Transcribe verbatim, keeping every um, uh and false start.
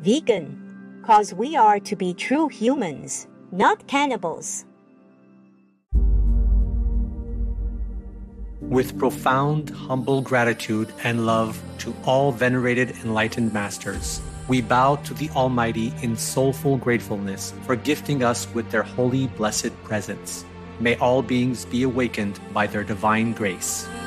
vegan, cause we are to be true humans, not cannibals. With profound, humble gratitude and love to all venerated enlightened masters, we bow to the Almighty in soulful gratefulness for gifting us with their holy, blessed presence. May all beings be awakened by their divine grace.